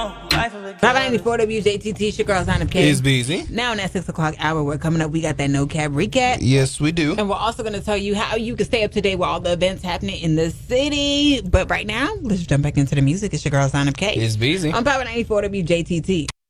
594 WJTT, it's your girl, Sign Up K. It's busy. Now in that 6 o'clock hour, we're coming up. We got that No Cap Recap. Yes, we do. And we're also going to tell you how you can stay up to date with all the events happening in the city. But right now, let's jump back into the music. It's your girl, Sign Up K. It's busy. On 594 WJTT.